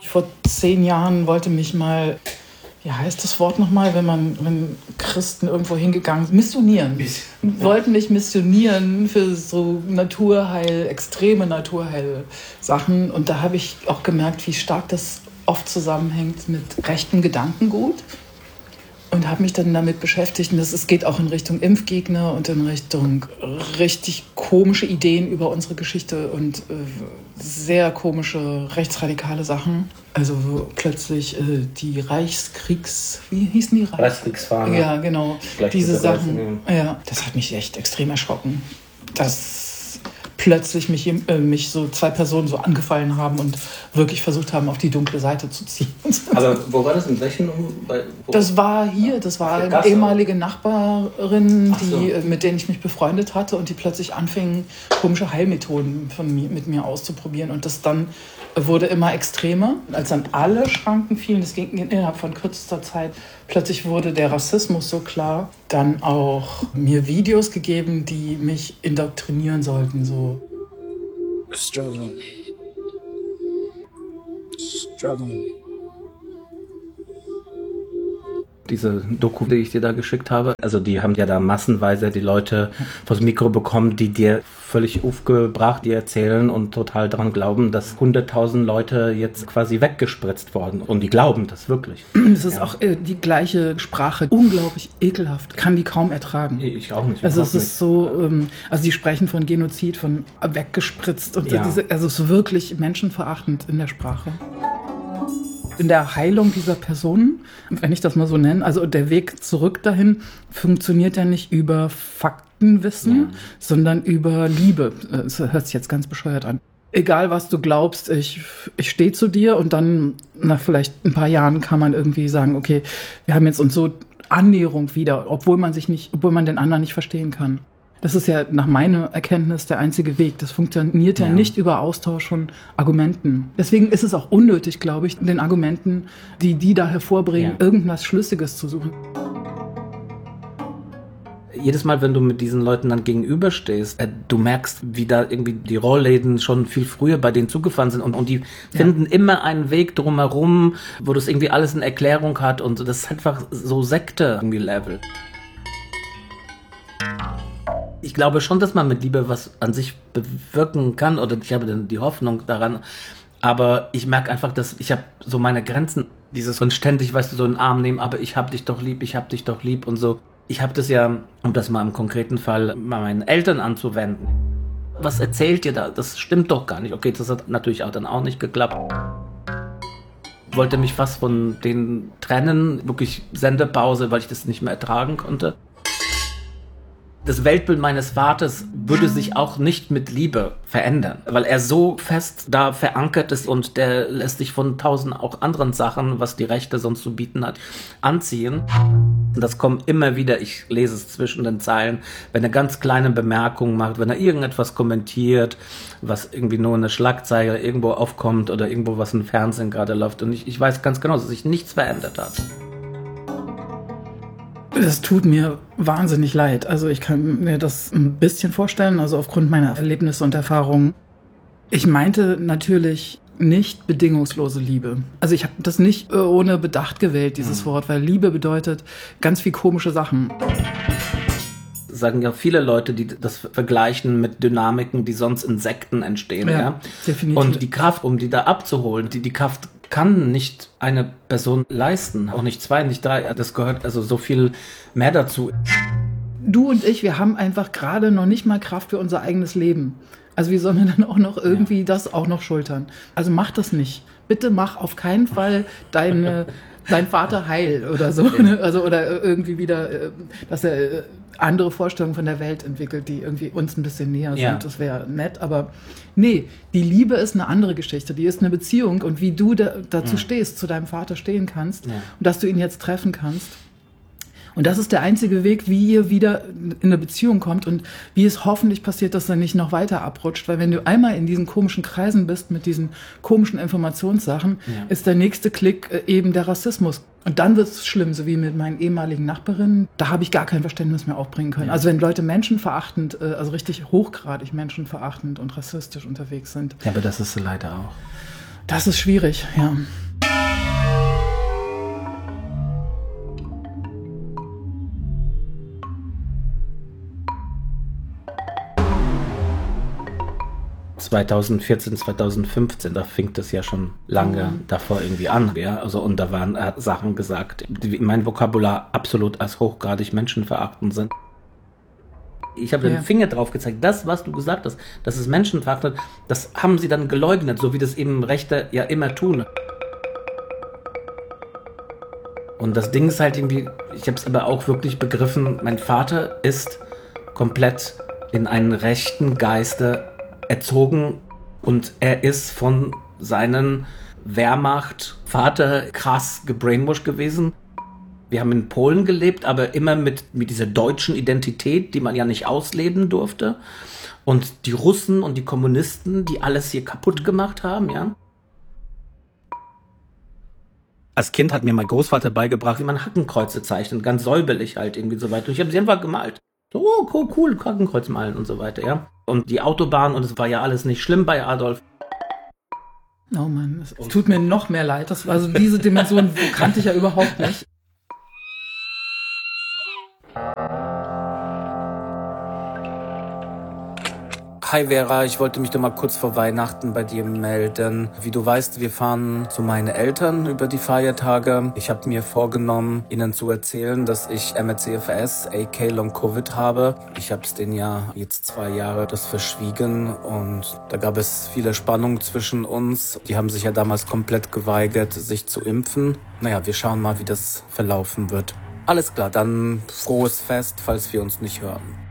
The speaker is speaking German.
Vor 10 Jahren wollte mich mal, wie heißt das Wort nochmal, wenn Christen irgendwo hingegangen sind, missionieren. Wollten mich missionieren für so extreme Naturheil-Sachen. Und da habe ich auch gemerkt, wie stark das oft zusammenhängt mit rechtem Gedankengut. Und habe mich dann damit beschäftigt. Und es geht auch in Richtung Impfgegner und in Richtung richtig komische Ideen über unsere Geschichte und sehr komische rechtsradikale Sachen. Also plötzlich die wie hießen die? Reichskriegsfahne. Ja, genau. Diese Sachen. Ja, das hat mich echt extrem erschrocken. Dass plötzlich mich so 2 Personen so angefallen haben und wirklich versucht haben, auf die dunkle Seite zu ziehen. Aber wo war das? In welchen? Das war hier, das war eine ehemalige Nachbarin, mit denen ich mich befreundet hatte und die plötzlich anfingen, komische Heilmethoden mit mir auszuprobieren. Und das dann wurde immer extremer. Als dann alle Schranken fielen, das ging innerhalb von kürzester Zeit, plötzlich wurde der Rassismus so klar, dann auch mir Videos gegeben, die mich indoktrinieren sollten, so. Struggling. Diese Doku, die ich dir da geschickt habe, also die haben ja da massenweise die Leute vors Mikro bekommen, die dir völlig aufgebracht, die erzählen und total daran glauben, dass 100.000 Leute jetzt quasi weggespritzt worden. Und die glauben das wirklich. Es ist auch die gleiche Sprache, unglaublich ekelhaft, kann die kaum ertragen. Ich auch nicht. Also es ist so, also die sprechen von Genozid, von weggespritzt und also es ist wirklich menschenverachtend in der Sprache. In der Heilung dieser Personen, wenn ich das mal so nenne, also der Weg zurück dahin funktioniert ja nicht über Faktenwissen, sondern über Liebe. Das hört sich jetzt ganz bescheuert an. Egal, was du glaubst, ich stehe zu dir und dann nach vielleicht ein paar Jahren kann man irgendwie sagen, okay, wir haben jetzt uns so Annäherung wieder, obwohl man den anderen nicht verstehen kann. Das ist ja nach meiner Erkenntnis der einzige Weg. Das funktioniert ja nicht über Austausch von Argumenten. Deswegen ist es auch unnötig, glaube ich, den Argumenten, die da hervorbringen, irgendwas Schlüssiges zu suchen. Jedes Mal, wenn du mit diesen Leuten dann gegenüberstehst, du merkst, wie da irgendwie die Rollläden schon viel früher bei denen zugefahren sind und die finden immer einen Weg drumherum, wo das irgendwie alles eine Erklärung hat und das ist einfach so Sekte irgendwie Level. Ich glaube schon, dass man mit Liebe was an sich bewirken kann oder ich habe die Hoffnung daran, aber ich merke einfach, dass ich habe so meine Grenzen, dieses und ständig, weißt du, so einen Arm nehmen, aber ich hab dich doch lieb und so. Ich habe das ja, um das mal im konkreten Fall mal meinen Eltern anzuwenden. Was erzählt ihr da? Das stimmt doch gar nicht. Okay, das hat natürlich auch dann auch nicht geklappt. Ich wollte mich fast von denen trennen, wirklich Sendepause, weil ich das nicht mehr ertragen konnte. Das Weltbild meines Vaters würde sich auch nicht mit Liebe verändern, weil er so fest da verankert ist und der lässt sich von 1000 auch anderen Sachen, was die Rechte sonst zu bieten hat, anziehen. Und das kommt immer wieder, ich lese es zwischen den Zeilen, wenn er ganz kleine Bemerkungen macht, wenn er irgendetwas kommentiert, was irgendwie nur eine Schlagzeile irgendwo aufkommt oder irgendwo was im Fernsehen gerade läuft. Und ich weiß ganz genau, dass sich nichts verändert hat. Das tut mir wahnsinnig leid. Also ich kann mir das ein bisschen vorstellen, also aufgrund meiner Erlebnisse und Erfahrungen. Ich meinte natürlich nicht bedingungslose Liebe. Also ich habe das nicht ohne Bedacht gewählt, dieses Wort, weil Liebe bedeutet ganz viel komische Sachen. Sagen ja viele Leute, die das vergleichen mit Dynamiken, die sonst in Sekten entstehen. Ja, definitiv. Und die Kraft, um die da abzuholen, die Kraft kann nicht eine Person leisten, auch nicht 2, nicht 3. Das gehört also so viel mehr dazu. Du und ich, wir haben einfach gerade noch nicht mal Kraft für unser eigenes Leben. Also wie sollen wir dann auch noch irgendwie das auch noch schultern? Also mach das nicht. Bitte mach auf keinen Fall dein Vater heil oder so. Also oder irgendwie wieder, dass er andere Vorstellungen von der Welt entwickelt, die irgendwie uns ein bisschen näher sind. Ja. Das wäre nett, aber nee, die Liebe ist eine andere Geschichte. Die ist eine Beziehung und wie du dazu stehst, zu deinem Vater stehen kannst und dass du ihn jetzt treffen kannst. Und das ist der einzige Weg, wie ihr wieder in eine Beziehung kommt und wie es hoffentlich passiert, dass er nicht noch weiter abrutscht. Weil wenn du einmal in diesen komischen Kreisen bist mit diesen komischen Informationssachen, ist der nächste Klick eben der Rassismus. Und dann wird es schlimm, so wie mit meinen ehemaligen Nachbarinnen. Da habe ich gar kein Verständnis mehr aufbringen können. Ja. Also wenn Leute menschenverachtend, also richtig hochgradig menschenverachtend und rassistisch unterwegs sind. Ja, aber das ist leider auch. Das ist schwierig, ja. ...2014, 2015, da fing das ja schon lange davor irgendwie an. Ja? Also, und da waren Sachen gesagt, die in meinem Vokabular absolut als hochgradig menschenverachtend sind. Ich habe den Finger drauf gezeigt, das, was du gesagt hast, das ist menschenverachtend, das haben sie dann geleugnet, so wie das eben Rechte ja immer tun. Und das Ding ist halt irgendwie, ich habe es aber auch wirklich begriffen, mein Vater ist komplett in einen rechten Geiste erzogen und er ist von seinen Wehrmacht-Vater krass gebrainwashed gewesen. Wir haben in Polen gelebt, aber immer mit dieser deutschen Identität, die man ja nicht ausleben durfte. Und die Russen und die Kommunisten, die alles hier kaputt gemacht haben, ja. Als Kind hat mir mein Großvater beigebracht, wie man Hakenkreuze zeichnet, ganz säuberlich halt irgendwie so weiter. Und ich habe sie einfach gemalt. So, oh, cool, Hakenkreuz malen und so weiter, ja. Und die Autobahn, und es war ja alles nicht schlimm bei Adolf. Oh Mann, es tut mir noch mehr leid. Also diese Dimension kannte ich ja überhaupt nicht. Hi Vera, ich wollte mich doch mal kurz vor Weihnachten bei dir melden. Wie du weißt, wir fahren zu meinen Eltern über die Feiertage. Ich habe mir vorgenommen, ihnen zu erzählen, dass ich MRCFS, aka Long Covid habe. Ich habe es denen ja jetzt 2 Jahre das verschwiegen und da gab es viele Spannungen zwischen uns. Die haben sich ja damals komplett geweigert, sich zu impfen. Naja, wir schauen mal, wie das verlaufen wird. Alles klar, dann frohes Fest, falls wir uns nicht hören.